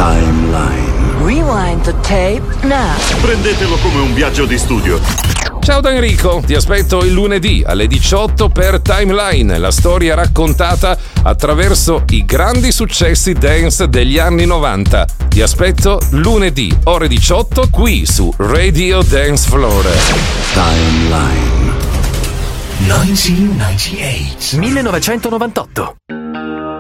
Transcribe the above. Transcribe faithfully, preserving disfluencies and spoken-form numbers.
Timeline. Rewind the tape now. Prendetelo come un viaggio di studio. Ciao da Enrico, ti aspetto il lunedì alle diciotto per Timeline, la storia raccontata attraverso i grandi successi dance degli anni novanta. Ti aspetto lunedì, ore diciotto, qui su Radio Dance Floor. Timeline. millenovecentonovantotto. millenovecentonovantotto.